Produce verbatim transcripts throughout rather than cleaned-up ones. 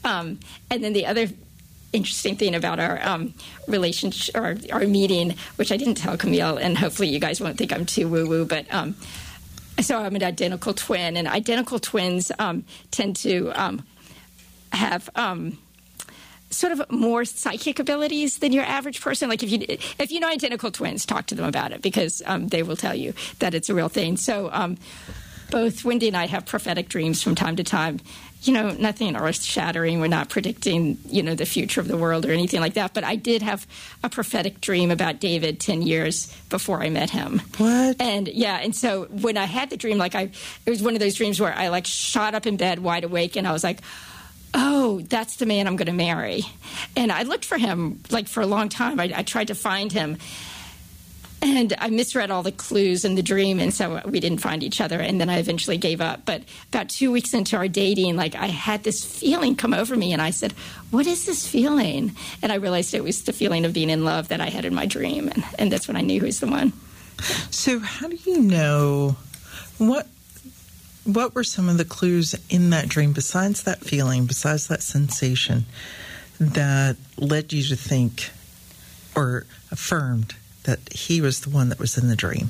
Um, and then the other interesting thing about our um, relationship, or our, our meeting, which I didn't tell Camille, and hopefully you guys won't think I'm too woo-woo, but um, so I'm an identical twin, and identical twins um, tend to um, have um, sort of more psychic abilities than your average person. Like if you if you know identical twins, talk to them about it, because um, they will tell you that it's a real thing. So um, both Wendy and I have prophetic dreams from time to time. You know, nothing earth-shattering. We're not predicting, you know, the future of the world or anything like that. But I did have a prophetic dream about David ten years before I met him. What? And, yeah, and so when I had the dream, like, I, it was one of those dreams where I, like, shot up in bed wide awake, and I was like, oh, that's the man I'm going to marry. And I looked for him, like, for a long time. I, I tried to find him. And I misread all the clues in the dream, and so we didn't find each other, and then I eventually gave up. But about two weeks into our dating, like, I had this feeling come over me, and I said, what is this feeling? And I realized it was the feeling of being in love that I had in my dream, and, and that's when I knew he was the one. So how do you know, what what were some of the clues in that dream, besides that feeling, besides that sensation, that led you to think or affirmed that he was the one that was in the dream?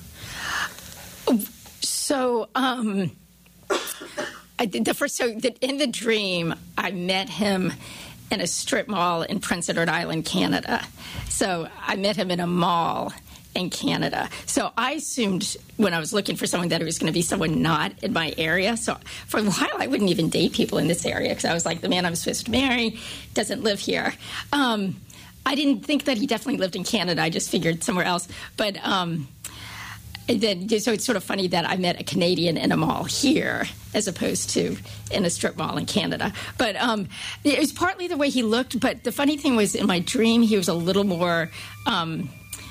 So, um, I did the first, so that in the dream, I met him in a strip mall in Prince Edward Island, Canada. So I met him in a mall in Canada. So I assumed when I was looking for someone that it was going to be someone not in my area. So for a while, I wouldn't even date people in this area, because I was like, the man I'm supposed to marry doesn't live here. Um, I didn't think that he definitely lived in Canada. I just figured somewhere else. But um, then, so it's sort of funny that I met a Canadian in a mall here as opposed to in a strip mall in Canada. But um, it was partly the way he looked. But the funny thing was, in my dream, he was a little more, um,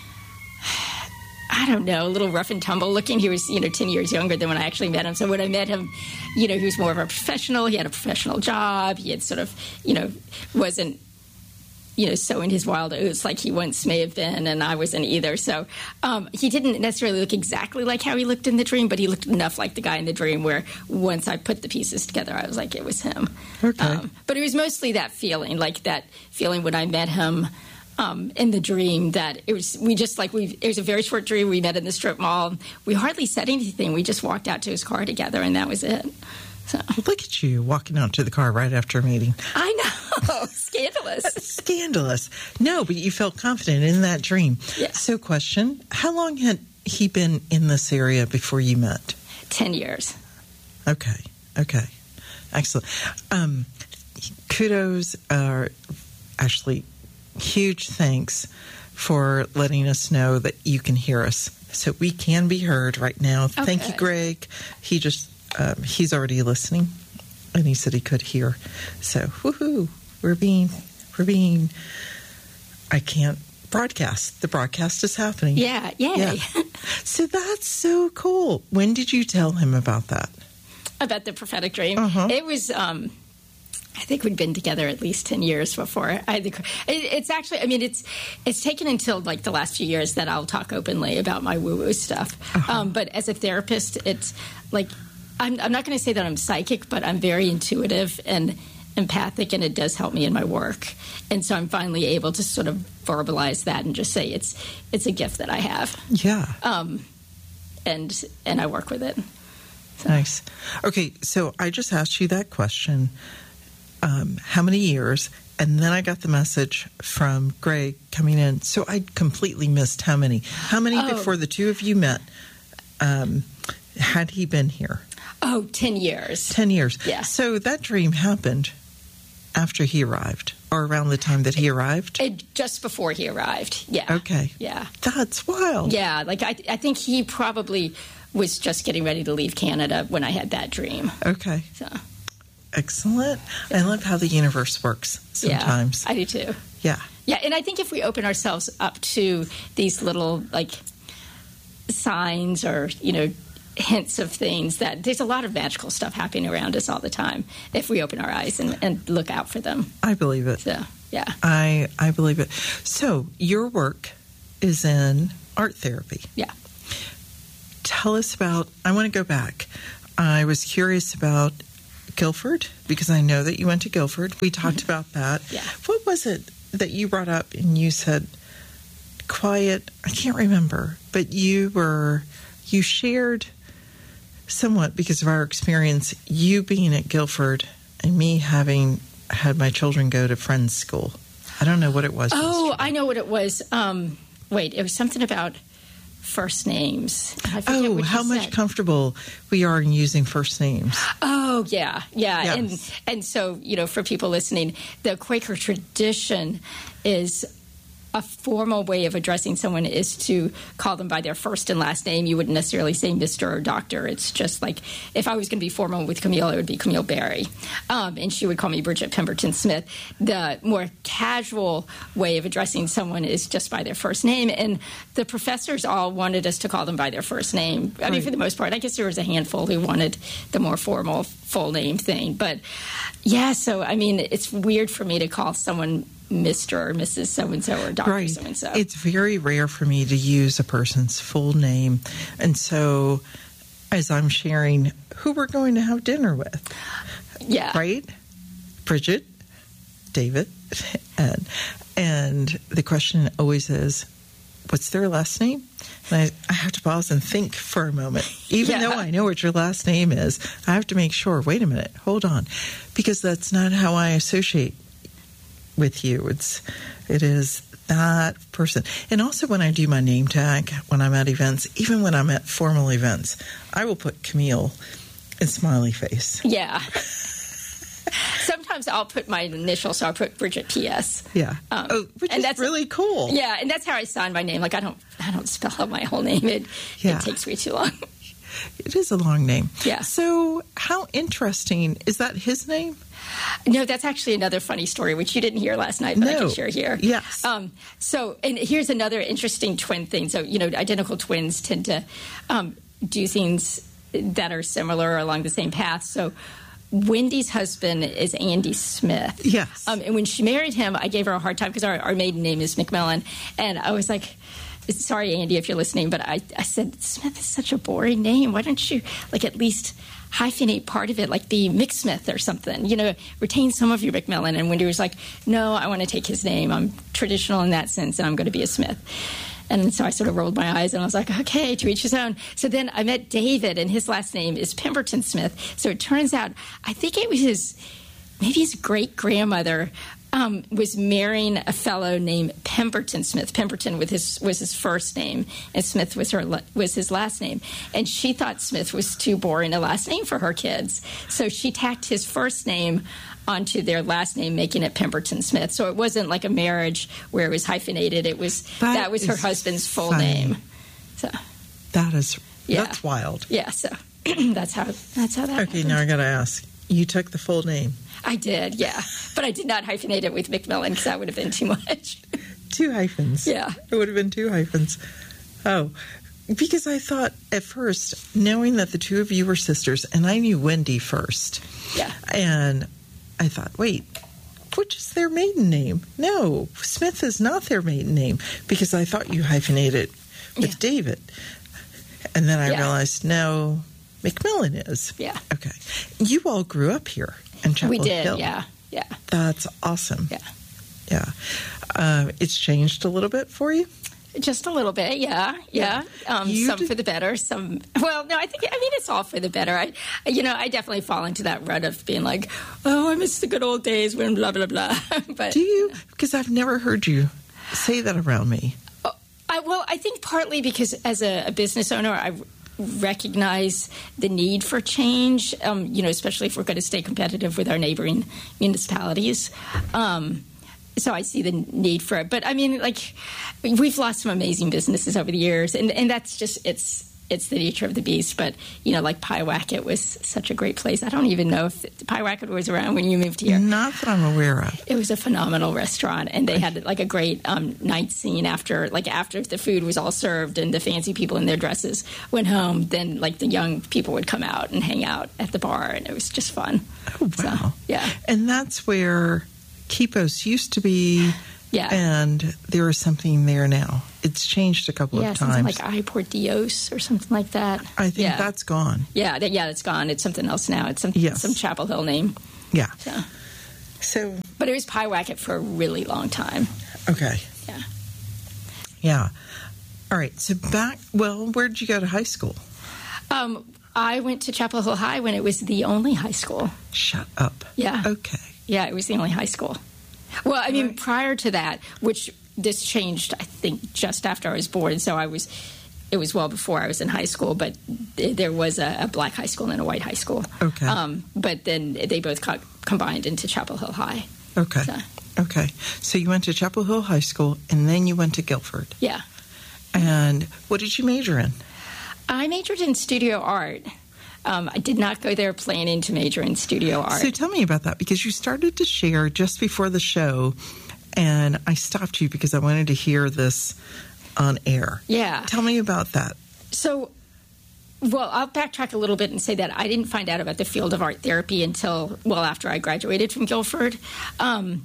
I don't know, a little rough and tumble looking. He was, you know, ten years younger than when I actually met him. So when I met him, you know, he was more of a professional. He had a professional job. He had sort of, you know, wasn't, you know, sowing his wild oats like he once may have been, and I wasn't either. So um, he didn't necessarily look exactly like how he looked in the dream, but he looked enough like the guy in the dream where once I put the pieces together, I was like, it was him. Okay. Um, but it was mostly that feeling, like that feeling when I met him um, in the dream, that it was, we just like, we, it was a very short dream. We met in the strip mall. We hardly said anything. We just walked out to his car together, and that was it. So. Look at you walking out to the car right after a meeting. I know. Scandalous. Scandalous. No, but you felt confident in that dream. Yeah. So question, how long had he been in this area before you met? Ten years. Okay. Okay. Excellent. Um, kudos, are actually huge thanks for letting us know that you can hear us. So we can be heard right now. Okay. Thank you, Greg. He just... Um, he's already listening, and he said he could hear. So, woohoo! We're being, we're being. I can't broadcast. The broadcast is happening. Yeah, yay! Yeah. So that's so cool. When did you tell him about that? About the prophetic dream. Uh-huh. It was. Um, I think we'd been together at least ten years before. I think it, it's actually. I mean, it's it's taken until like the last few years that I'll talk openly about my woo-woo stuff. Uh-huh. Um, but as a therapist, it's like. I'm, I'm not going to say that I'm psychic, but I'm very intuitive and empathic, and it does help me in my work. And so I'm finally able to sort of verbalize that and just say it's it's a gift that I have. Yeah. Um, and and I work with it. So. Nice. Okay, so I just asked you that question. Um, how many years? And then I got the message from Greg coming in. So I completely missed how many. How many oh. before the two of you met? Um, had he been here? Oh, ten years. Ten years. Yeah. So that dream happened after he arrived, or around the time that he arrived? It, just before he arrived, yeah. Okay. Yeah. That's wild. Yeah, like I, I think he probably was just getting ready to leave Canada when I had that dream. Okay. So. Excellent. Yeah. I love how the universe works sometimes. Yeah, I do too. Yeah. Yeah, and I think if we open ourselves up to these little, like, signs or, you know, hints of things, that there's a lot of magical stuff happening around us all the time if we open our eyes and, and look out for them. I believe it. So, yeah. I, I believe it. So your work is in art therapy. Yeah. Tell us about, I want to go back. I was curious about Guilford, because I know that you went to Guilford. We talked mm-hmm. about that. Yeah. What was it that you brought up and you said, quiet, I can't remember, but you were, you shared somewhat because of our experience, you being at Guilford and me having had my children go to Friends School. I don't know what it was. Oh, yesterday. I know what it was. Um, wait, it was something about first names. I forget oh, what how you much said. comfortable we are in using first names. Oh, yeah, yeah. Yes. And and so, you know, for people listening, the Quaker tradition is a formal way of addressing someone is to call them by their first and last name. You wouldn't necessarily say Mister or Doctor. It's just like if I was going to be formal with Camille, it would be Camille Barry. Um, and she would call me Bridget Pemberton Smith. The more casual way of addressing someone is just by their first name. And the professors all wanted us to call them by their first name. I right. mean, for the most part, I guess there was a handful who wanted the more formal full name thing. But yeah, so I mean, it's weird for me to call someone Mister or Missus So-and-so or Doctor Right. So-and-so. It's very rare for me to use a person's full name. And so as I'm sharing who we're going to have dinner with, yeah. right? Bridget, David, and, and the question always is, what's their last name? And I, I have to pause and think for a moment. Even Yeah. though I know what your last name is, I have to make sure, wait a minute, hold on. Because that's not how I associate with you. It's it is that person. And also when I do my name tag, when I'm at events, even when I'm at formal events, I will put Camille in smiley face. Yeah. Sometimes I'll put my initials, so I'll put Bridget P S. Yeah. Um, oh, which and is that's really cool. Yeah, and that's how I sign my name. Like I don't I don't spell out my whole name. It Yeah. it takes way too long. It is a long name. Yeah. So how interesting. Is that his name? No, that's actually another funny story, which you didn't hear last night, but I No. can share here. Yes. Um, so, and here's another interesting twin thing. So, you know, identical twins tend to um, do things that are similar or along the same path. So, Wendy's husband is Andy Smith. Yes. Um, and when she married him, I gave her a hard time because our, our maiden name is McMillan. And I was like, sorry, Andy, if you're listening, but I, I said, Smith is such a boring name. Why don't you, like, at least hyphenate part of it, like be McSmith or something, you know, retain some of your McMillan. And Wendy was like, no, I want to take his name. I'm traditional in that sense, and I'm going to be a Smith. And so I sort of rolled my eyes, and I was like, okay, to each his own. So then I met David, and his last name is Pemberton Smith. So it turns out, I think it was his, maybe his great-grandmother Um, was marrying a fellow named Pemberton Smith. Pemberton with his, was his first name, and Smith was her was his last name. And she thought Smith was too boring a last name for her kids, so she tacked his first name onto their last name, making it Pemberton Smith. So it wasn't like a marriage where it was hyphenated. It was that, that was her husband's full funny. name. So that is yeah. that's wild. Yeah. So that's how that's how that. Okay, happened. now I got to ask. You took the full name. I did, yeah. But I did not hyphenate it with McMillan because that would have been too much. Two hyphens. Yeah. It would have been two hyphens. Oh, because I thought at first, knowing that the two of you were sisters, and I knew Wendy first. Yeah. And I thought, wait, which is their maiden name? No, Smith is not their maiden name because I thought you hyphenated with Yeah. David. And then I Yeah. realized, no, McMillan is. Yeah. Okay. You all grew up here in Chapel We did, Hill. yeah, yeah. That's awesome. Yeah. Yeah. Uh, it's changed a little bit for you? Just a little bit, yeah, yeah. Um, You some did- for the better, some. Well, no, I think I mean it's all for the better. I, you know, I definitely fall into that rut of being like, oh, I miss the good old days when blah blah blah. But Do you? Because I've never heard you say that around me. I, well, I think partly because as a, a business owner, I recognize the need for change. Um, you know, especially if we're going to stay competitive with our neighboring municipalities. Um, So I see the need for it. But, I mean, like, we've lost some amazing businesses over the years, and, and that's just, it's it's the nature of the beast. But, you know, like Pyewacket was such a great place. I don't even know if Pyewacket was around when you moved here. Not that I'm aware of. It was a phenomenal restaurant, and they had, like, a great um, night scene after, like, after the food was all served and the fancy people in their dresses went home, then, like, the young people would come out and hang out at the bar, and it was just fun. Oh, wow. So, yeah. And that's where Kipos used to be, Yeah. And there is something there now. It's changed a couple yeah, of something times. like iPort Dios or something like that. I think yeah. that's gone. Yeah, that, yeah, it's gone. It's something else now. It's some, Yes. some Chapel Hill name. Yeah. So. So, But it was Pyewacket for a really long time. okay. Yeah. Yeah. All right. So back, well, where did you go to high school? Um, I went to Chapel Hill High when it was the only high school. Shut up. Yeah. Okay. Yeah, it was the only high school. Well, I mean, Right. prior to that, which this changed, I think, just after I was born. So I was, it was well before I was in high school, but th- there was a, a black high school and a white high school. Okay. Um, but then they both co- combined into Chapel Hill High. Okay. So, Okay. So you went to Chapel Hill High School and then you went to Guilford. yeah. And what did you major in? I majored in studio art. Um, I did not go there planning to major in studio art. So tell me about that, because you started to share just before the show, and I stopped you because I wanted to hear this on air. Yeah. Tell me about that. So, well, I'll backtrack a little bit and say that I didn't find out about the field of art therapy until well after I graduated from Guilford. Um,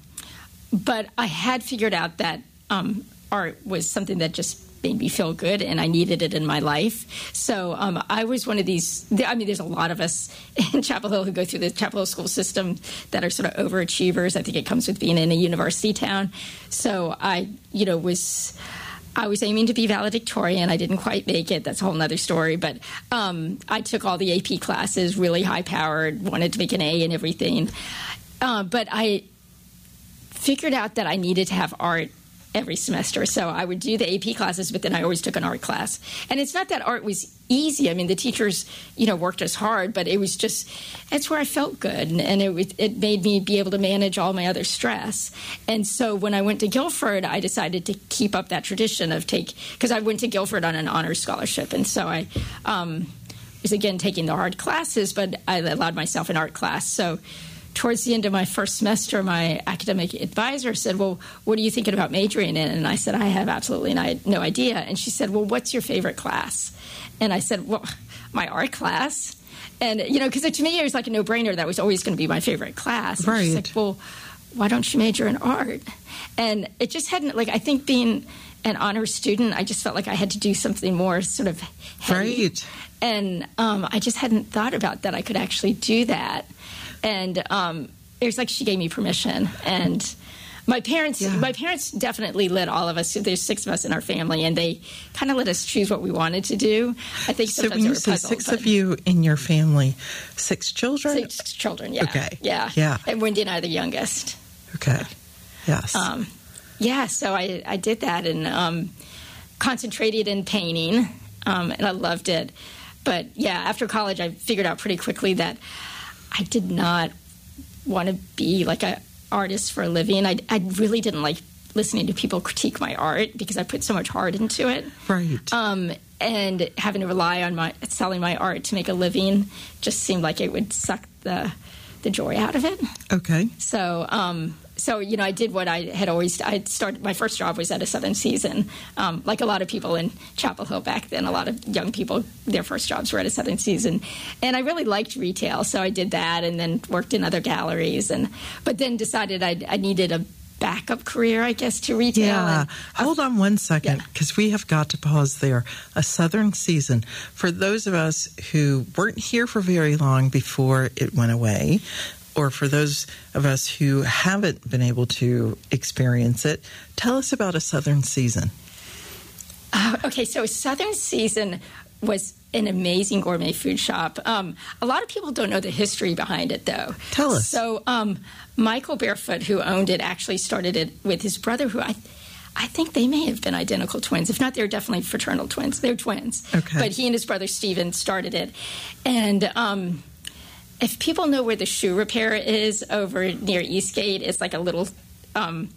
but I had figured out that um, art was something that just made me feel good, and I needed it in my life. So um, I was one of these, I mean, there's a lot of us in Chapel Hill who go through the Chapel Hill school system that are sort of overachievers. I think it comes with being in a university town. So I, you know, was... I was aiming to be valedictorian. I didn't quite make it. That's a whole other story. But um, I took all the A P classes, really high-powered, wanted to make an A in everything. Uh, but I figured out that I needed to have art every semester. So I would do the A P classes, but then I always took an art class. And it's not that art was easy. I mean, the teachers, you know, worked us hard, but it was just, that's where I felt good. And, and it, was, it made me be able to manage all my other stress. And so when I went to Guilford, I decided to keep up that tradition of take, because I went to Guilford on an honors scholarship. And so I um, was, again, taking the hard classes, but I allowed myself an art class. So towards the end of my first semester, my academic advisor said, well, what are you thinking about majoring in? And I said, I have absolutely no idea. And she said, well, what's your favorite class? And I said, well, my art class. And, you know, because to me, it was like a no-brainer. That was always going to be my favorite class. And right. she's like, well, why don't you major in art? And it just hadn't, like, I think being an honors student, I just felt like I had to do something more sort of heavy. Right. And um, I just hadn't thought about that I could actually do that. And um, it was like she gave me permission. And my parents, Yeah. my parents definitely let all of us. There's six of us in our family, and they kind of let us choose what we wanted to do. I think So sometimes when they you were say puzzled, six but- of you in your family, six children? six children. Yeah. Okay. Yeah. Yeah. And Wendy and I are the youngest. Okay. Yes. Um, yeah. So I, I did that and um, concentrated in painting, um, and I loved it. But yeah, after college, I figured out pretty quickly that I did not want to be like an artist for a living. I, I really didn't like listening to people critique my art because I put so much heart into it. right. Um, and having to rely on my selling my art to make a living just seemed like it would suck the the joy out of it. okay. So, um, so you know, I did what I had always. I started. My first job was at a Southern Season. Um, like a lot of people in Chapel Hill back then, a lot of young people, their first jobs were at a Southern Season, and I really liked retail, so I did that, and then worked in other galleries, and but then decided I, I needed a backup career, I guess, to retail. Yeah. And Hold on one second, Yeah. because we have got to pause there. A Southern Season. For those of us who weren't here for very long before it went away, or for those of us who haven't been able to experience it, tell us about a Southern Season. Uh, okay, so Southern Season was an amazing gourmet food shop. Um, a lot of people don't know the history behind it, though. Tell us. So um, Michael Barefoot, who owned it, actually started it with his brother, who I I think they may have been identical twins. If not, they're definitely fraternal twins. They're twins. Okay. But he and his brother Stephen started it. And um, if people know where the shoe repair is over near Eastgate, it's like a little... Um,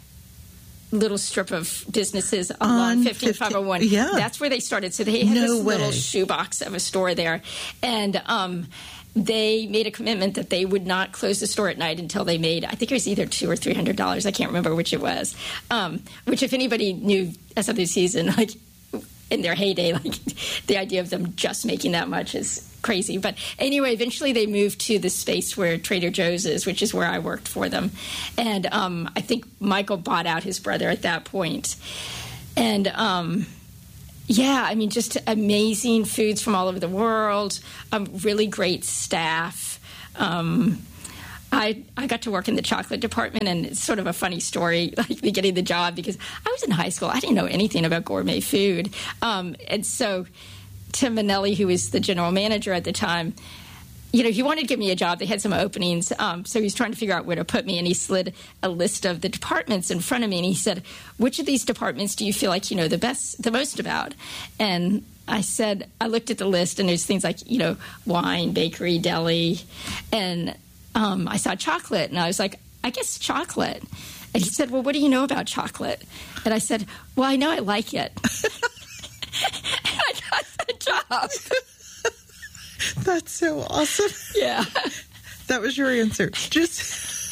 little strip of businesses along On fifteen five oh one. yeah. That's where they started. So they had No this way. little shoebox of a store there. And um, they made a commitment that they would not close the store at night until they made, I think it was either two or three hundred dollars. I can't remember which it was. Um, which, if anybody knew S W Season, like in their heyday, like the idea of them just making that much is crazy. But anyway, eventually they moved to the space where Trader Joe's is, which is where I worked for them. And um, I think Michael bought out his brother at that point. And um, yeah, I mean, just amazing foods from all over the world, um, really great staff. Um, I, I got to work in the chocolate department, and it's sort of a funny story, like me getting the job, because I was in high school. I didn't know anything about gourmet food. Um, and so Tim Minnelli, who was the general manager at the time, you know, he wanted to give me a job. They had some openings, um, so he was trying to figure out where to put me, and he slid a list of the departments in front of me, and he said, which of these departments do you feel like you know the best, the most about? And I said, I looked at the list, and there's things like, you know, wine, bakery, deli, and Um, I saw chocolate, and I was like, I guess chocolate. And he said, well, what do you know about chocolate? And I said, well, I know I like it. And I got the job. That's so awesome. Yeah. That was your answer. Just,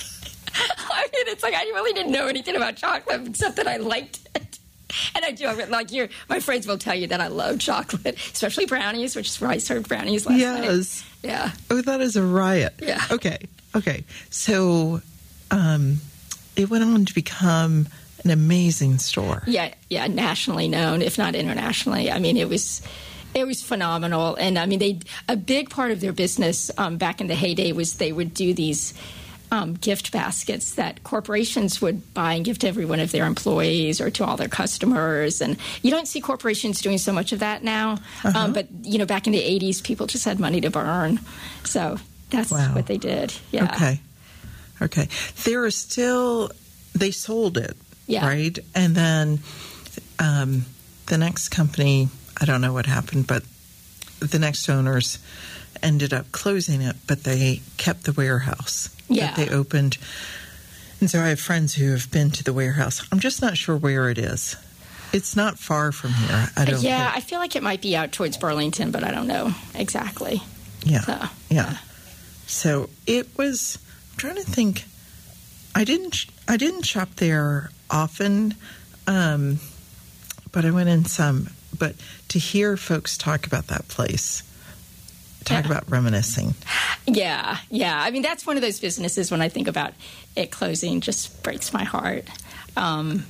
I mean, it's like I really didn't know anything about chocolate except that I liked it. And I do. Like your, my friends will tell you that I love chocolate, especially brownies, which is where I served brownies last yes. night. Yes. Yeah. Oh, that is a riot. Yeah. Okay. Okay. So um, it went on to become an amazing store. Yeah. Yeah. Nationally known, if not internationally. I mean, it was... It was phenomenal. And, I mean, they a big part of their business um, back in the heyday was they would do these um, gift baskets that corporations would buy and give to every one of their employees or to all their customers. And you don't see corporations doing so much of that now. Uh-huh. Um, but, you know, back in the eighties, people just had money to burn. So that's wow. what they did. Yeah. Okay. Okay. There is still, they sold it, yeah. right? And then um, the next company... I don't know what happened, but the next owners ended up closing it, but they kept the warehouse yeah. that they opened. And so I have friends who have been to the warehouse. I'm just not sure where it is. It's not far from here. I don't Yeah, think. I feel like it might be out towards Burlington, but I don't know exactly. Yeah, so, yeah. yeah. So it was, I'm trying to think, I didn't, I didn't shop there often, um, but I went in some. But to hear folks talk about that place, talk yeah. about reminiscing. Yeah, yeah. I mean, that's one of those businesses when I think about it closing, just breaks my heart. Um,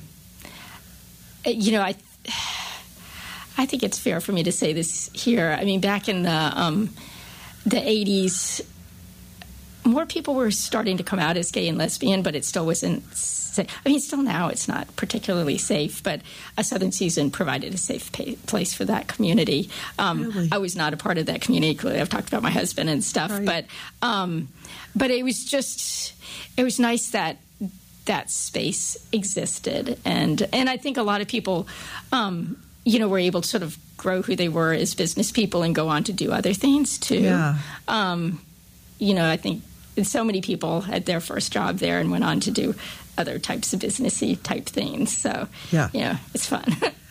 you know, I I think it's fair for me to say this here. I mean, back in the um, the eighties, more people were starting to come out as gay and lesbian, but it still wasn't safe. I mean, still now it's not particularly safe, but a Southern Season provided a safe pay- place for that community. Um, really? I was not a part of that community. Clearly, I've talked about my husband and stuff, right. but um, but it was just, it was nice that that space existed. And, and I think a lot of people, um, you know, were able to sort of grow who they were as business people and go on to do other things, too. Yeah. Um, you know, I think so many people had their first job there and went on to do other types of businessy type things. So, yeah, you know, it's fun.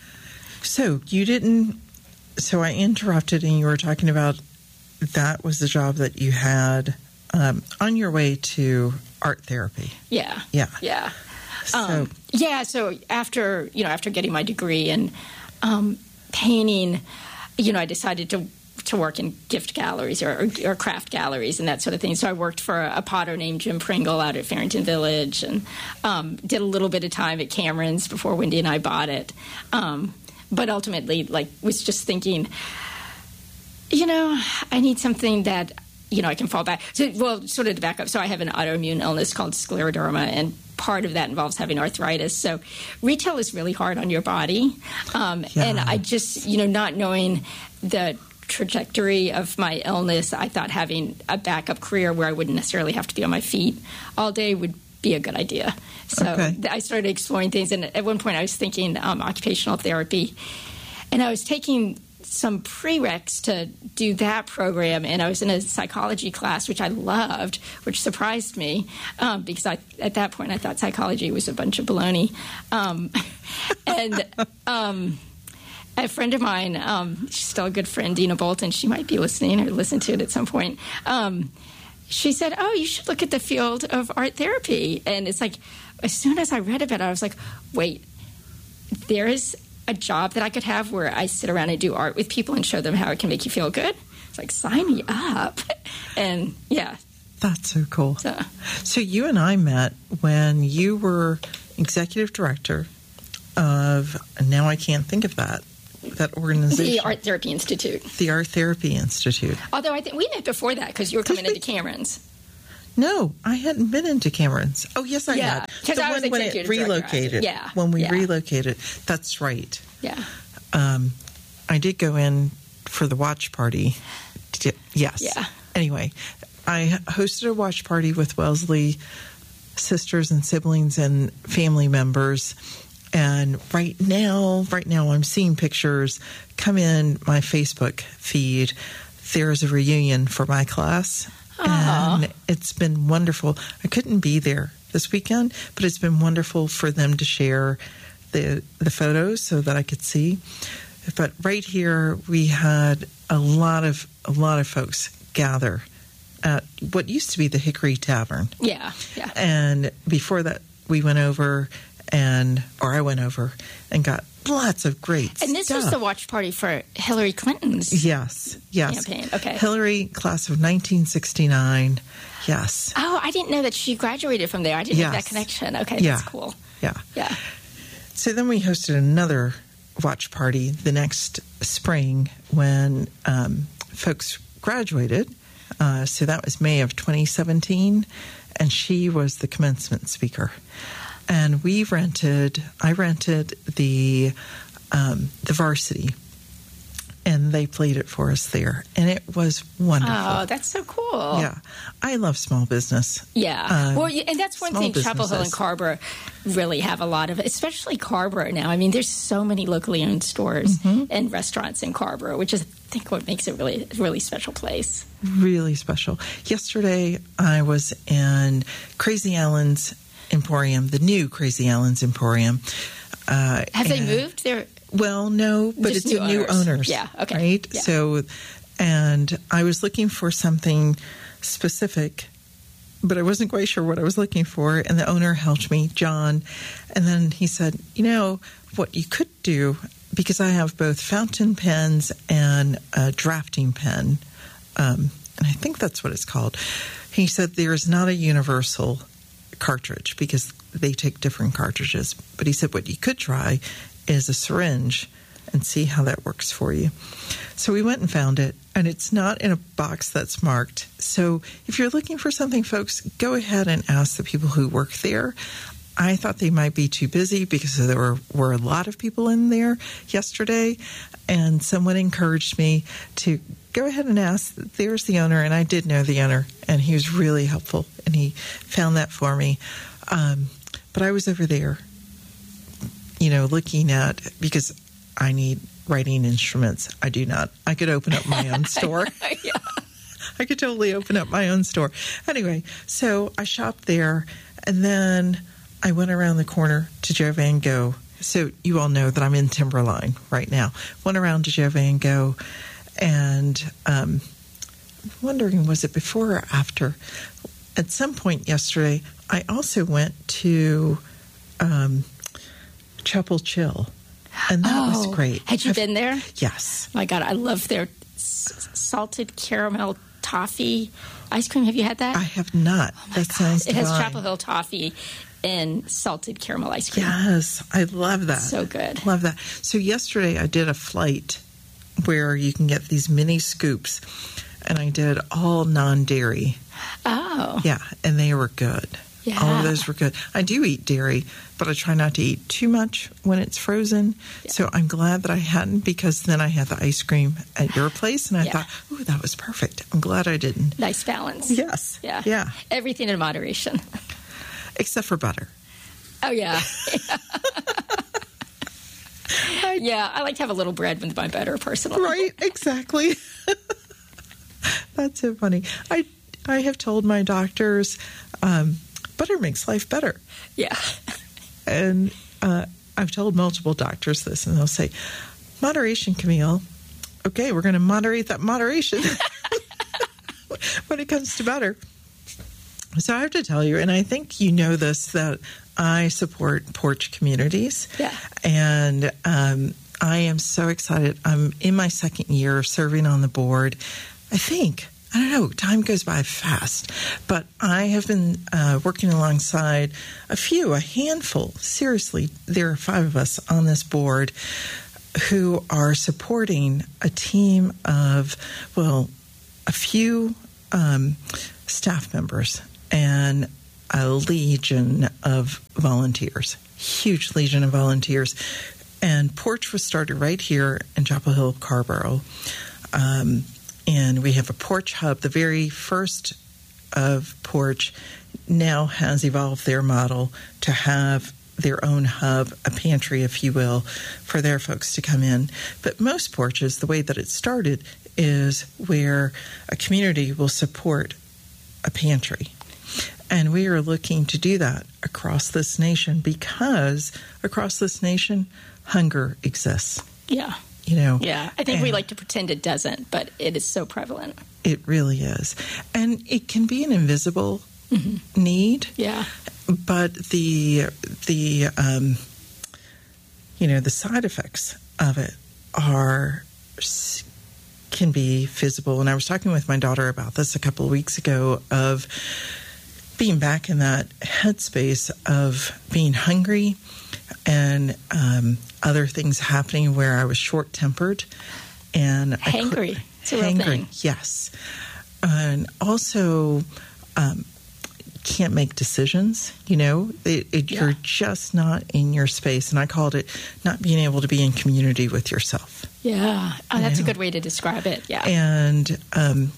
So you didn't, so I interrupted and you were talking about that was the job that you had um, on your way to art therapy. Yeah. Yeah. Yeah. So, um, yeah. So after, you know, after getting my degree in um, painting, you know, I decided to to work in gift galleries or, or, or craft galleries and that sort of thing. So I worked for a, a potter named Jim Pringle out at Farrington Village and um, did a little bit of time at Cameron's before Wendy and I bought it. Um, but ultimately, like, was just thinking, you know, I need something that, you know, I can fall back. So, well, sort of to back up. So I have an autoimmune illness called scleroderma, and part of that involves having arthritis. So retail is really hard on your body. Um, yeah. And I just, you know, not knowing the trajectory of my illness, I thought having a backup career where I wouldn't necessarily have to be on my feet all day would be a good idea. So okay. I started exploring things, and at one point I was thinking um, occupational therapy, and I was taking some prereqs to do that program, and I was in a psychology class, which I loved, which surprised me, um, because I, at that point I thought psychology was a bunch of baloney. Um, and um a friend of mine, um, she's still a good friend, Dina Bolton, she might be listening or listen to it at some point. Um, she said, oh, you should look at the field of art therapy. And it's like, as soon as I read about it, I was like, wait, there is a job that I could have where I sit around and do art with people and show them how it can make you feel good. It's like, sign me up. And yeah. That's so cool. So, so you and I met when you were executive director of, now I can't think of that, that organization. the Art Therapy Institute. The Art Therapy Institute. Although I think we met before that because you were coming we, into Cameron's. No, I hadn't been into Cameron's. Oh, yes, I yeah, had. Because I was when it relocated. Yeah. When we yeah. relocated. That's right. Yeah. Um, I did go in for the watch party. Yes. Yeah. Anyway, I hosted a watch party with Wellesley sisters and siblings and family members. And right now, right now I'm seeing pictures come in my Facebook feed. There's a reunion for my class. Aww. And it's been wonderful. I couldn't be there this weekend, but it's been wonderful for them to share the the photos so that I could see. But right here, we had a lot of a lot of folks gather at what used to be the Hickory Tavern. Yeah, yeah. And before that, we went over and, or I went over and got lots of great And this stuff. was the watch party for Hillary Clinton's yes, yes. campaign. Okay. Hillary, class of nineteen sixty-nine. Yes. Oh, I didn't know that she graduated from there. I didn't yes. make that connection. Okay, yeah. that's cool. Yeah. Yeah. So then we hosted another watch party the next spring when um, folks graduated. Uh, so that was May of twenty seventeen, and she was the commencement speaker. And we rented, I rented the um, the Varsity, and they played it for us there. And it was wonderful. Oh, that's so cool. Yeah. I love small business. Yeah. Um, well, and that's one thing Chapel Hill and Carrboro really have a lot of, especially Carrboro now. I mean, there's so many locally owned stores mm-hmm. and restaurants in Carrboro, which is, I think, what makes it really, really special place. Really special. Yesterday, I was in Crazy Allen's Emporium, the new Crazy Allen's Emporium. Uh, have they moved? They're Well, no, but Just it's new a new owners. owners. Yeah, okay. Right? Yeah. So, and I was looking for something specific, but I wasn't quite sure what I was looking for. And the owner helped me, John. And then he said, you know, what you could do, because I have both fountain pens and a drafting pen, um, and I think that's what it's called. He said, there is not a universal cartridge because they take different cartridges. But he said, what you could try is a syringe and see how that works for you. So we went and found it, and it's not in a box that's marked. So if you're looking for something, folks, go ahead and ask the people who work there. I thought they might be too busy because there were, were a lot of people in there yesterday, and someone encouraged me to go ahead and ask. There's the owner, and I did know the owner, and he was really helpful, and he found that for me. Um, but I was over there, you know, looking at, because I need writing instruments. I do not. I could open up my own store. Yeah. I could totally open up my own store. Anyway, so I shopped there, and then I went around the corner to Joe Van Gogh. So you all know that I'm in Timberline right now. Went around to Joe Van Gogh, and um, I'm wondering, was it before or after? At some point yesterday, I also went to um, Chapel Chill, and that oh, was great. Had you I've, been there? Yes. Oh my God, I love their s- salted caramel toffee ice cream. Have you had that? I have not. Oh my that God. sounds It has divine. Chapel Hill toffee and salted caramel ice cream. Yes, I love that. So good. Love that. So yesterday I did a flight where you can get these mini scoops, and I did all non-dairy. Oh. Yeah, and they were good. Yeah. All of those were good. I do eat dairy, but I try not to eat too much when it's frozen. Yeah. So I'm glad that I hadn't, because then I had the ice cream at your place, and I Yeah. thought, ooh, that was perfect. I'm glad I didn't. Nice balance. Yes. Yeah. Yeah. Everything in moderation. Except for butter. Oh, yeah. Yeah, I like to have a little bread with my butter, personally. Right, exactly. That's so funny. I I have told my doctors, um, butter makes life better. Yeah. And uh, I've told multiple doctors this, and they'll say, moderation, Camille. Okay, we're going to moderate that moderation when it comes to butter. So I have to tell you, and I think you know this, that I support porch communities. Yeah. And um, I am so excited. I'm in my second year serving on the board, I think, I don't know, time goes by fast, but I have been uh, working alongside a few, a handful, seriously, there are five of us on this board who are supporting a team of, well, a few um, staff members and a legion of volunteers, huge legion of volunteers. And Porch was started right here in Chapel Hill, Carrboro. Um, and we have a Porch Hub. The very first of Porch now has evolved their model to have their own hub, a pantry, if you will, for their folks to come in. But most Porches, the way that it started, is where a community will support a pantry. And we are looking to do that across this nation because across this nation, hunger exists. Yeah. You know. Yeah. I think we like to pretend it doesn't, but it is so prevalent. It really is. And it can be an invisible mm-hmm. need. Yeah. But the the um, you know, the side effects of it are can be visible. And I was talking with my daughter about this a couple of weeks ago of being back in that headspace of being hungry and um, other things happening where I was short-tempered and hangry. I it's a real hangry, thing. Yes, and also um, can't make decisions. You know, it, it, yeah. You're just not in your space, and I called it not being able to be in community with yourself. Yeah, oh, that's you a know? good way to describe it. Yeah, and. Um,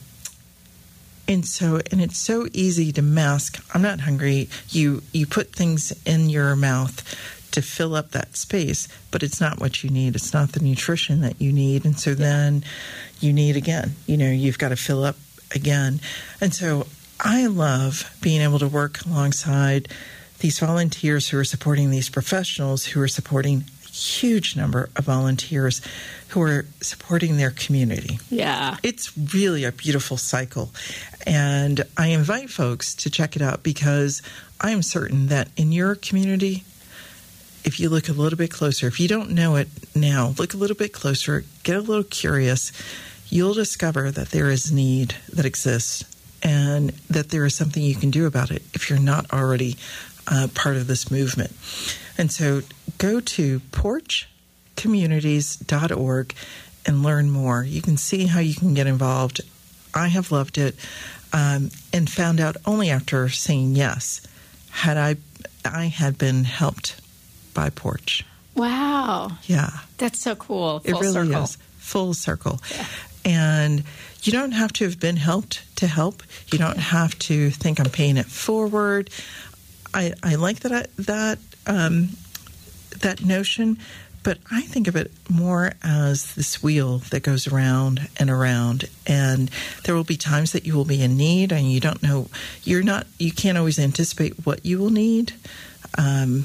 And so, and it's so easy to mask. I'm not hungry. You you put things in your mouth to fill up that space, but it's not what you need. It's not the nutrition that you need. And so yeah. then you need again. You know, you've got to fill up again. And so I love being able to work alongside these volunteers who are supporting these professionals who are supporting a huge number of volunteers who are supporting their community. Yeah. It's really a beautiful cycle. And I invite folks to check it out because I am certain that in your community, if you look a little bit closer, if you don't know it now, look a little bit closer, get a little curious, you'll discover that there is need that exists and that there is something you can do about it if you're not already uh, part of this movement. And so go to porch communities dot org and learn more. You can see how you can get involved. I have loved it um, and found out only after saying yes had I I had been helped by Porch. Wow. Yeah. That's so cool. Full it really circle. is. Full circle. Yeah. And you don't have to have been helped to help. You don't have to think I'm paying it forward. I, I like that that um, that notion, but I think of it more as this wheel that goes around and around, and there will be times that you will be in need, and you don't know, you're not, you can't always anticipate what you will need, um,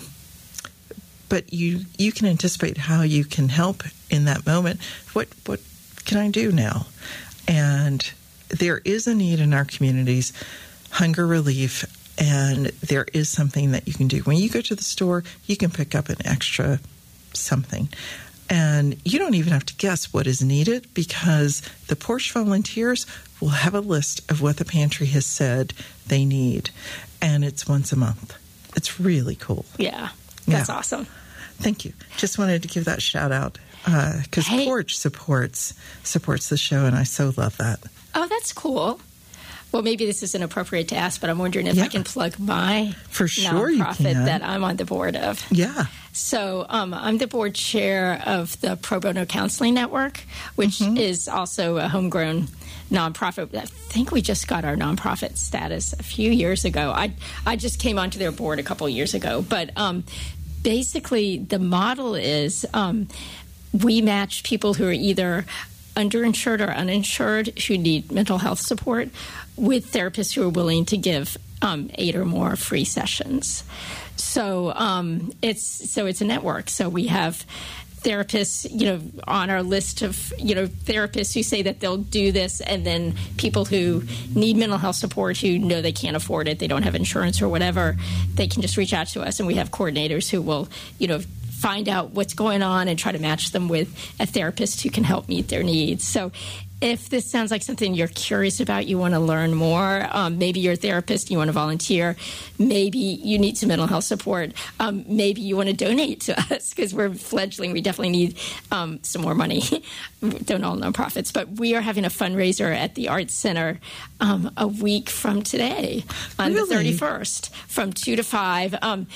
but you you can anticipate how you can help in that moment. What what can I do now? And there is a need in our communities, hunger relief, and there is something that you can do. When you go to the store, you can pick up an extra something. And you don't even have to guess what is needed because the Porch volunteers will have a list of what the pantry has said they need. And it's once a month. It's really cool. Yeah, that's yeah. awesome. Thank you. Just wanted to give that shout out because uh, hey. Porch supports supports the show, and I so love that. Oh, that's cool. Well, maybe this isn't appropriate to ask, but I'm wondering if yeah. I can plug my For sure nonprofit you can. that I'm on the board of. Yeah. So um, I'm the board chair of the Pro Bono Counseling Network, which mm-hmm. is also a homegrown nonprofit. I think we just got our nonprofit status a few years ago. I I just came onto their board a couple of years ago. But um, basically the model is um, we match people who are either underinsured or uninsured who need mental health support with therapists who are willing to give um, eight or more free sessions. So um, it's so it's a network. So we have therapists, you know, on our list of, you know, therapists who say that they'll do this, and then people who need mental health support who know they can't afford it, they don't have insurance or whatever, they can just reach out to us, and we have coordinators who will, you know, find out what's going on and try to match them with a therapist who can help meet their needs. So if this sounds like something you're curious about, you want to learn more, um, maybe you're a therapist, you want to volunteer, maybe you need some mental health support, um, maybe you want to donate to us because we're fledgling. We definitely need um, some more money. Don't all nonprofits, but we are having a fundraiser at the Arts Center um, a week from today on Really? the thirty-first from two to five. Um,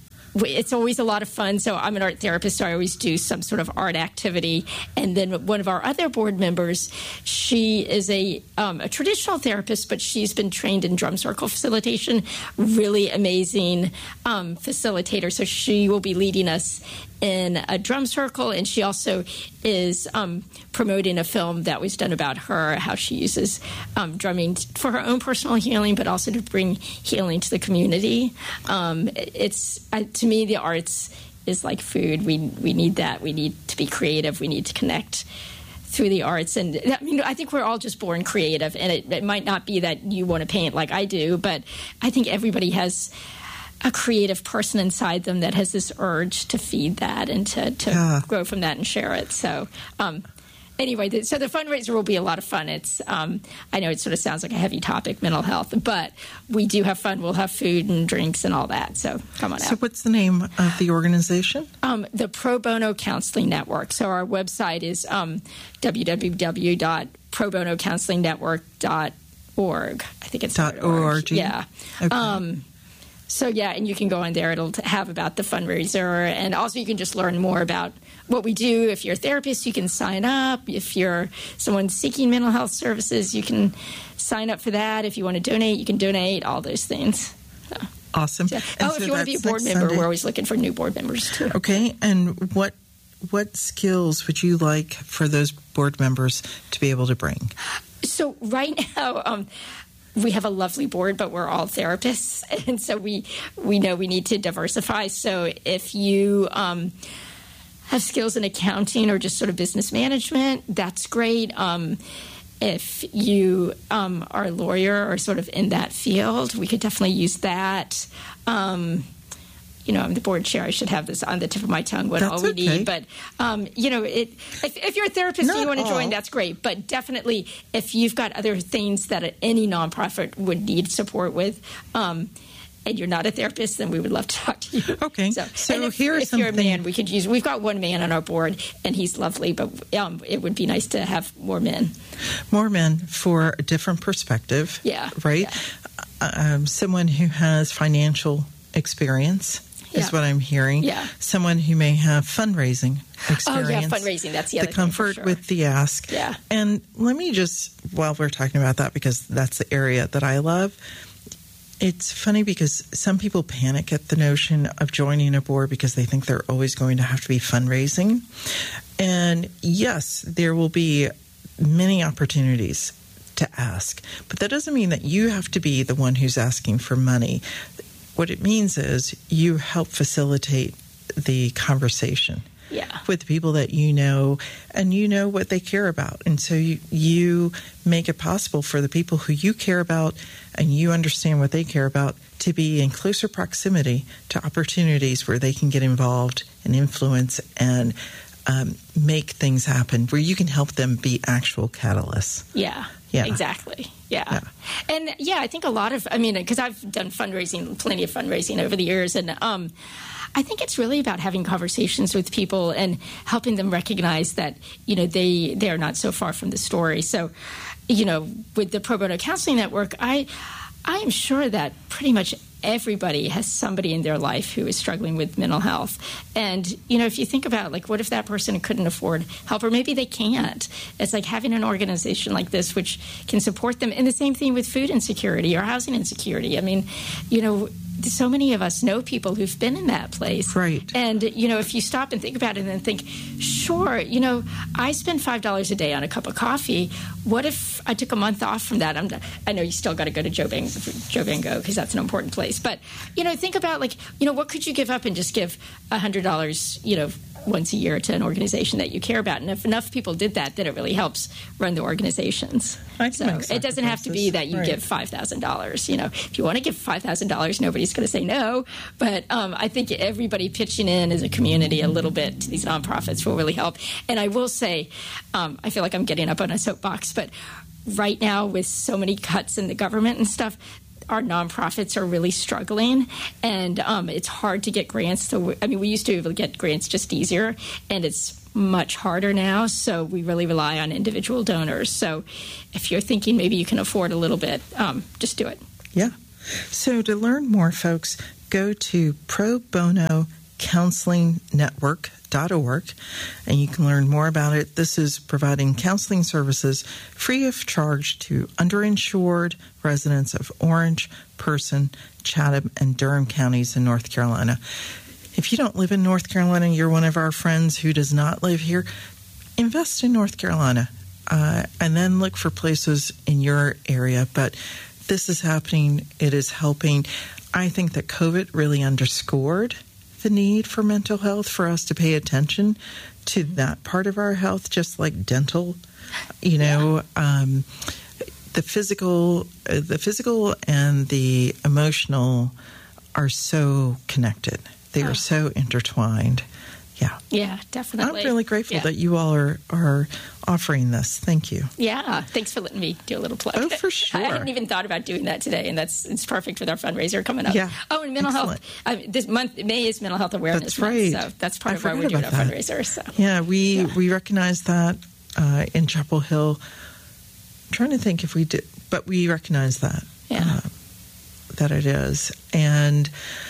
It's always a lot of fun. So I'm an art therapist, so I always do some sort of art activity. And then one of our other board members, she is a, um, a traditional therapist, but she's been trained in drum circle facilitation. Really amazing um, facilitator. So she will be leading us in a drum circle, and she also is um, promoting a film that was done about her, how she uses um, drumming for her own personal healing, but also to bring healing to the community. Um, it's uh, to me, the arts is like food. We we need that. We need to be creative. We need to connect through the arts. And I mean, I think we're all just born creative, and it, it might not be that you want to paint like I do, but I think everybody has a creative person inside them that has this urge to feed that and to, to yeah. grow from that and share it. So um, anyway, the, so the fundraiser will be a lot of fun. It's um, I know it sort of sounds like a heavy topic, mental health, but we do have fun. We'll have food and drinks and all that. So come on out. So what's the name of the organization? Um, the Pro Bono Counseling Network. So our website is um, w w w dot pro bono counseling network dot org. I think it's dot .org. Yeah. Okay. Um, So, yeah, and you can go on there. It'll have about the fundraiser. And also you can just learn more about what we do. If you're a therapist, you can sign up. If you're someone seeking mental health services, you can sign up for that. If you want to donate, you can donate, all those things. So, awesome. So, And oh, so if you want to be a that's board next member, Sunday. we're always looking for new board members, too. Okay, and what what skills would you like for those board members to be able to bring? So right now, um, we have a lovely board, but we're all therapists, and so we we know we need to diversify. So if you um, have skills in accounting or just sort of business management, that's great. Um, if you um, are a lawyer or sort of in that field, we could definitely use that. Um, You know, I'm the board chair. I should have this on the tip of my tongue, what That's all we okay. need. But, um, you know, it, if, if you're a therapist Not and you want to all. join, that's great. But definitely, if you've got other things that any nonprofit would need support with, um, and you're not a therapist, then we would love to talk to you. Okay. So, So and if, here's if you're a something- man, we could use, we've got one man on our board, and he's lovely, but um, it would be nice to have more men. More men for a different perspective. Yeah, Right? yeah. Um, someone who has financial experience. Is Yeah. what I'm hearing. Yeah. Someone who may have fundraising experience. Oh, yeah, fundraising. That's the other The thing, for comfort sure. with the ask. Yeah. And let me just, while we're talking about that, because that's the area that I love, it's funny because some people panic at the notion of joining a board because they think they're always going to have to be fundraising. And yes, there will be many opportunities to ask, but that doesn't mean that you have to be the one who's asking for money. What it means is you help facilitate the conversation Yeah. with people that you know, and you know what they care about. And so you, you make it possible for the people who you care about and you understand what they care about to be in closer proximity to opportunities where they can get involved and influence and um, make things happen, where you can help them be actual catalysts. Yeah, Yeah. exactly. Yeah. Yeah. And yeah, I think a lot of, I mean, because I've done fundraising, plenty of fundraising over the years. And um, I think it's really about having conversations with people and helping them recognize that, you know, they, they are not so far from the story. So, you know, with the Pro Bono Counseling Network, I, I am sure that pretty much everybody has somebody in their life who is struggling with mental health. And, you know, if you think about, like, what if that person couldn't afford help, or maybe they can't? It's like having an organization like this which can support them. And the same thing with food insecurity or housing insecurity. I mean, you know, so many of us know people who've been in that place. Right. And, you know, if you stop and think about it and then think, sure, you know, I spend five dollars a day on a cup of coffee. What if I took a month off from that? I'm, I know you still got to go to Joe Van, Joe Van Gogh because that's an important place. place. But, you know, think about, like, you know, what could you give up and just give one hundred dollars, you know, once a year to an organization that you care about? And if enough people did that, then it really helps run the organizations. So it doesn't have to be that you right. give five thousand dollars. You know, if you want to give five thousand dollars, nobody's going to say no. But um, I think everybody pitching in as a community a little bit to these nonprofits will really help. And I will say, um, I feel like I'm getting up on a soapbox, but right now with so many cuts in the government and stuff, our nonprofits are really struggling, and um, it's hard to get grants. So, I mean, we used to be able to get grants just easier, and it's much harder now. So we really rely on individual donors. So if you're thinking maybe you can afford a little bit, um, just do it. Yeah. So to learn more, folks, go to pro bono counseling network dot org, and you can learn more about it. This is providing counseling services free of charge to underinsured residents of Orange, Person, Chatham, and Durham counties in North Carolina. If you don't live in North Carolina, you're one of our friends who does not live here, invest in North Carolina, uh, and then look for places in your area. But this is happening. It is helping. I think that COVID really underscored the need for mental health, for us to pay attention to that part of our health, just like dental. You know, yeah. um, the physical, uh, the physical and the emotional are so connected. They oh. are so intertwined. Yeah. Yeah, definitely. I'm really grateful yeah. that you all are, are offering this. Thank you. Yeah. Thanks for letting me do a little plug. Oh, for sure. I hadn't even thought about doing that today, and that's it's perfect with our fundraiser coming up. Yeah. Oh, and mental Excellent. health. Uh, this month, May is Mental Health Awareness That's Month, right. so that's part I of why we're doing our that. fundraiser. So. Yeah, we, yeah. we recognize that uh, in Chapel Hill. I'm trying to think if we did, but we recognize that. Yeah. Uh, that it is. And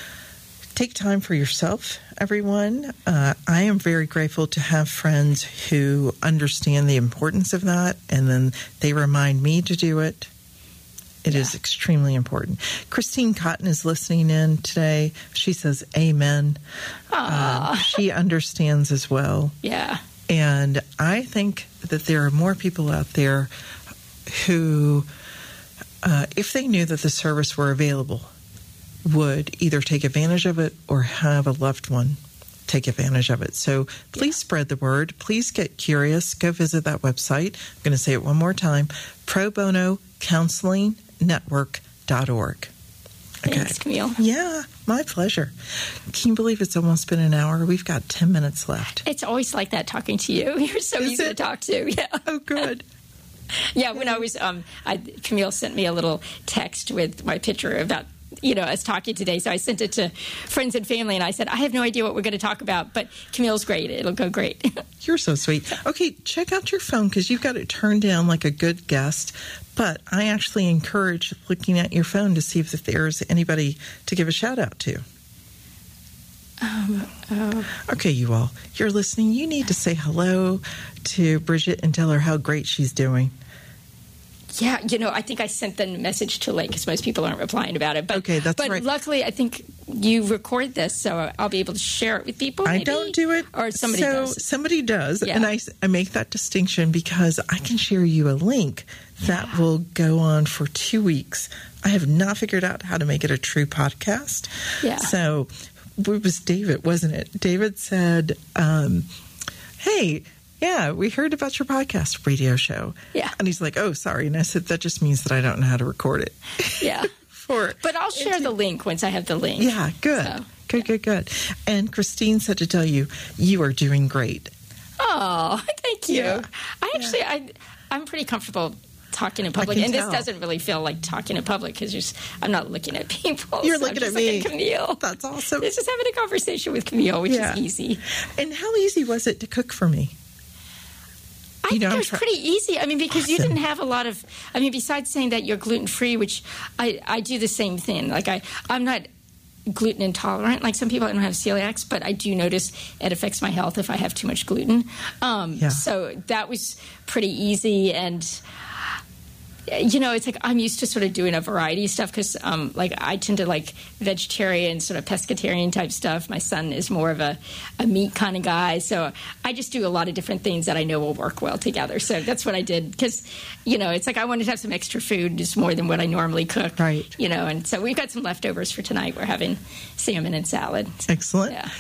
take time for yourself, everyone. Uh, I am very grateful to have friends who understand the importance of that, and then they remind me to do it. It yeah. is extremely important. Christine Cotton is listening in today. She says, amen. Um, she understands as well. Yeah. And I think that there are more people out there who, uh, if they knew that the service were available, would either take advantage of it or have a loved one take advantage of it. So please yeah. spread the word. Please get curious. Go visit that website. I'm going to say it one more time, pro bono counseling network dot org. Okay. Thanks, Camille. Yeah, my pleasure. Can you believe it's almost been an hour? We've got ten minutes left. It's always like that talking to you. You're so Is easy it? to talk to. Yeah. Oh, good. Yeah, when I was, um, I, Camille sent me a little text with my picture about, you know, us talking today. So I sent it to friends and family, and I said, I have no idea what we're going to talk about, but Camille's great. It'll go great. You're so sweet. Okay, check out your phone because you've got it turned down like a good guest. But I actually encourage looking at your phone to see if there's anybody to give a shout out to. Um, uh, okay, you all, you're listening. You need to say hello to Bridget and tell her how great she's doing. Yeah, you know, I think I sent the message too late because most people aren't replying about it. But, okay, that's but right. But luckily, I think you record this, so I'll be able to share it with people. I maybe? don't do it. Or somebody so does. Somebody does. Yeah. And I, I make that distinction because I can share you a link that yeah. will go on for two weeks. I have not figured out how to make it a true podcast. Yeah. So it was David, wasn't it? David said, um, hey, yeah, we heard about your podcast radio show. Yeah. And he's like, oh, sorry. And I said, that just means that I don't know how to record it. Yeah. For But I'll share the link once I have the link. Yeah, good. So, good, yeah. good, good. And Christine said to tell you, you are doing great. Oh, thank you. Yeah. I actually, yeah. I, I'm pretty comfortable talking in public. can And tell. this doesn't really feel like talking in public because I'm not looking at people. You're so looking I'm just at me. Looking at Camille. That's awesome. It's just having a conversation with Camille, which Yeah. is easy. And how easy was it to cook for me? I You know, think I'm it was try- pretty easy. I mean, because you Awesome. didn't have a lot of, I mean, besides saying that you're gluten-free, which I, I do the same thing. Like, I, I'm not gluten intolerant. Like some people, I don't have celiacs, but I do notice it affects my health if I have too much gluten. Um, Yeah. So that was pretty easy. And you know, it's like I'm used to sort of doing a variety of stuff because, um, like, I tend to like vegetarian, sort of pescatarian type stuff. My son is more of a, a meat kind of guy. So I just do a lot of different things that I know will work well together. So that's what I did because, you know, it's like I wanted to have some extra food, just more than what I normally cook. Right. You know, and so we've got some leftovers for tonight. We're having salmon and salad. Excellent. Yeah.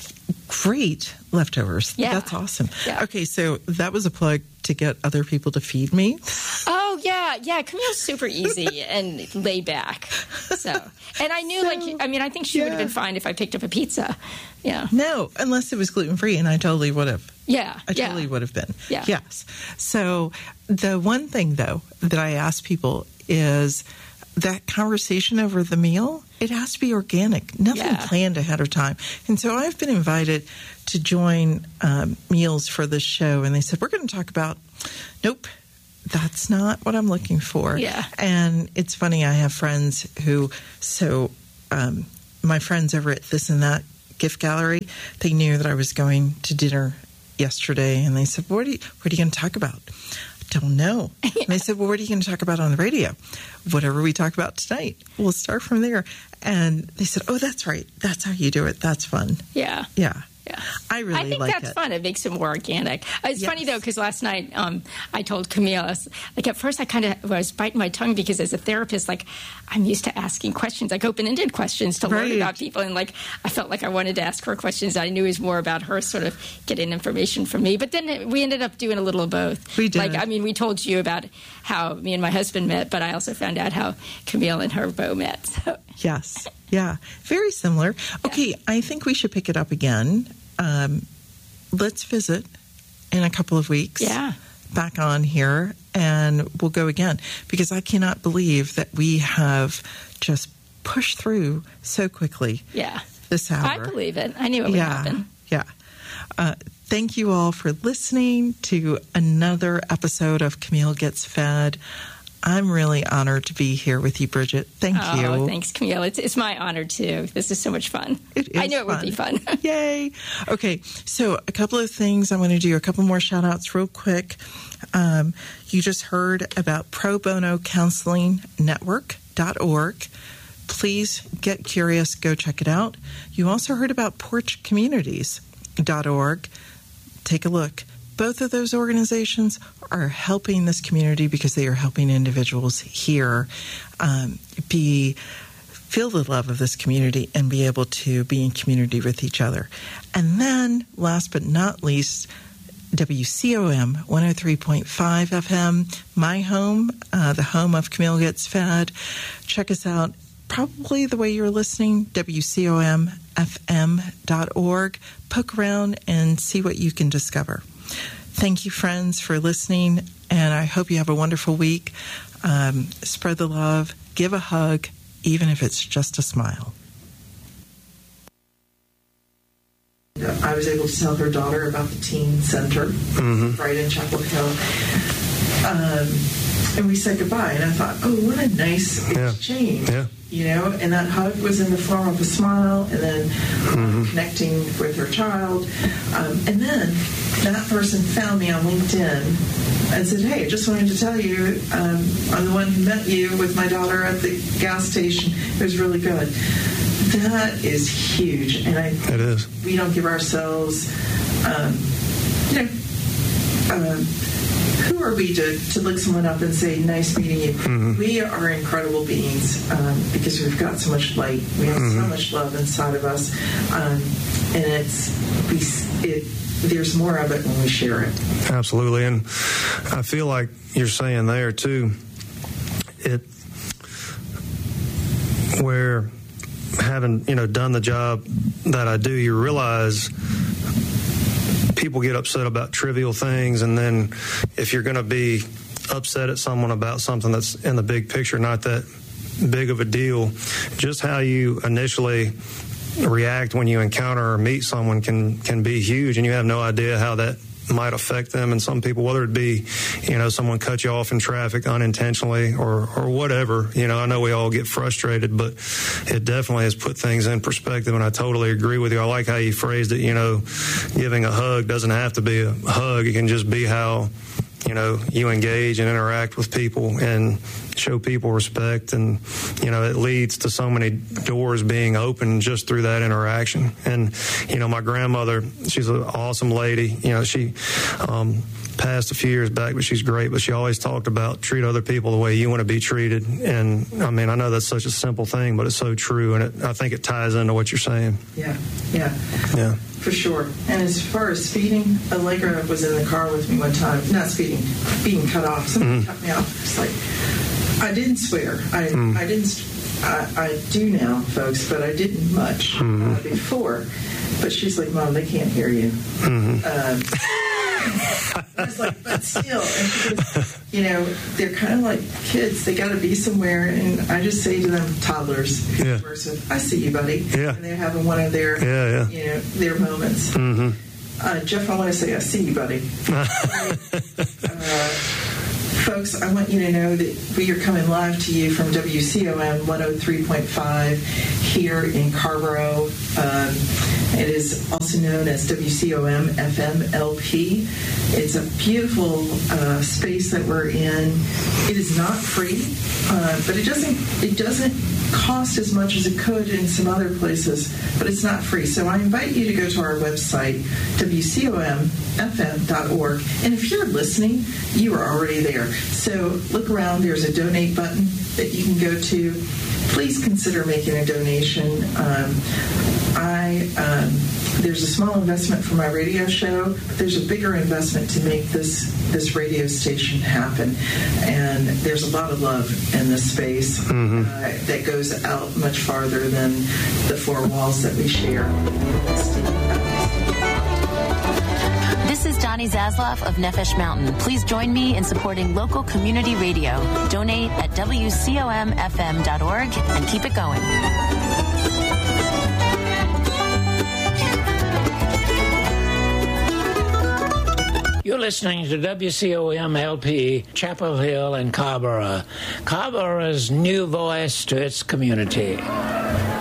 Great leftovers. Yeah. That's awesome. Yeah. Okay, so that was a plug to get other people to feed me. Oh, yeah, yeah. Camille's super easy and laid back. So, and I knew, So, like, I mean, I think she yeah. would have been fine if I picked up a pizza. Yeah. No, unless it was gluten-free, and I totally would have. Yeah. I yeah. totally would have been. Yeah. Yes. So the one thing, though, that I ask people is that conversation over the meal, it has to be organic, nothing Yeah. planned ahead of time. And so I've been invited to join um, meals for this show, and they said, we're going to talk about, nope, that's not what I'm looking for. Yeah. And it's funny, I have friends who, so um, my friends over at This and That Gift Gallery, they knew that I was going to dinner yesterday, and they said, what are you, what are you going to talk about? Don't know. And they said, well, what are you going to talk about on the radio? Whatever we talk about tonight. We'll start from there. And they said, oh, that's right. That's how you do it. That's fun. Yeah. Yeah. Yeah. I really I think like that's it. fun. It makes it more organic. It's Yes. funny, though, because last night um, I told Camille, I was, like, at first I kind of was biting my tongue because as a therapist, like, I'm used to asking questions, like open-ended questions to learn Right. about people. And, like, I felt like I wanted to ask her questions I knew was more about her sort of getting information from me. But then it, we ended up doing a little of both. We did. Like, I mean, we told you about how me and my husband met, but I also found out how Camille and her beau met. So. Yes. Yeah. Very similar. Okay. I think we should pick it up again. Um, let's visit in a couple of weeks. Yeah. Back on here, and we'll go again because I cannot believe that we have just pushed through so quickly. Yeah. This hour. I believe it. I knew it would yeah. happen. Yeah. Uh, thank you all for listening to another episode of Camille Gets Fed. I'm really honored to be here with you, Bridget. Thank oh, you. Oh, thanks, Camille. It's, it's my honor, too. This is so much fun. It is I knew it fun. would be fun. Yay. Okay, so a couple of things. I'm going to do a couple more shout-outs real quick. Um, you just heard about Pro Bono Counseling Network dot org. Please get curious. Go check it out. You also heard about Porch Communities dot org. Take a look. Both of those organizations are helping this community because they are helping individuals here um, be feel the love of this community and be able to be in community with each other. And then, last but not least, W C O M one oh three point five F M, my home, uh, the home of Camille Gets Fed. Check us out. Probably the way you're listening, W C O M F M dot org. Poke around and see what you can discover. Thank you, friends, for listening, and I hope you have a wonderful week. Um, spread the love, give a hug, even if it's just a smile. I was able to tell her daughter about the teen center mm-hmm. right in Chapel Hill. Um, and we said goodbye, and I thought, oh, what a nice yeah. exchange. Yeah. You know, and that hug was in the form of a smile, and then mm-hmm. um, connecting with her child. Um, and then that person found me on LinkedIn and said, hey, I just wanted to tell you, um, I'm the one who met you with my daughter at the gas station. It was really good. That is huge. And I, it is. We don't give ourselves, um, you know, um, who are we to, to look someone up and say, nice meeting you? Mm-hmm. We are incredible beings um, because we've got so much light. We have mm-hmm. so much love inside of us. Um, and it's we, it, there's more of it when we share it. Absolutely. And I feel like you're saying there, too, it where having, you know, done the job that I do, you realize people get upset about trivial things, and then if you're going to be upset at someone about something that's in the big picture not that big of a deal, just how you initially react when you encounter or meet someone can can be huge, and you have no idea how that might affect them. And some people, whether it be, you know, someone cut you off in traffic unintentionally or or whatever, you know, I know we all get frustrated, but it definitely has put things in perspective, and I totally agree with you. I like how you phrased it, you know, giving a hug doesn't have to be a hug. It can just be how, you know, you engage and interact with people and show people respect, and you know, it leads to so many doors being opened just through that interaction. And you know, my grandmother, she's an awesome lady. You know, she um, passed a few years back, but she's great. But she always talked about treat other people the way you want to be treated. And I mean, I know that's such a simple thing, but it's so true, and it, I think it ties into what you're saying. Yeah, yeah, yeah, for sure. And as far as speeding, Allegra was in the car with me one time. Not speeding, being cut off. Somebody mm-hmm. cut me off. It's like, I didn't swear. I mm. I didn't. I, I do now, folks, but I didn't much mm-hmm. uh, before. But she's like, Mom, they can't hear you. Mm-hmm. Um, I was like, but still, and she goes, you know, they're kind of like kids. They got to be somewhere, and I just say to them, toddlers, yeah. I see you, buddy. Yeah. And they're having one of their, yeah, yeah. you know, their moments. Mm-hmm. Uh, Jeff, I want to say, I see you, buddy. uh, Folks, I want you to know that we are coming live to you from W C O M one oh three point five here in Carrboro. Um, it is also known as W C O M F M L P. It's a beautiful uh, space that we're in. It is not free, uh, but it doesn't it doesn't cost as much as it could in some other places, but it's not free. So I invite you to go to our website, W C O M F M dot org, and if you're listening, you are already there. So look around. There's a donate button that you can go to. Please consider making a donation. Um, I um, there's a small investment for my radio show, but there's a bigger investment to make this this radio station happen. And there's a lot of love in this space mm-hmm. uh, that goes out much farther than the four walls that we share. This is Donnie Zasloff of Nefesh Mountain. Please join me in supporting local community radio. Donate at W C O M F M dot org and keep it going. You're listening to W C O M L P, Chapel Hill and Carrboro. Carrboro's new voice to its community.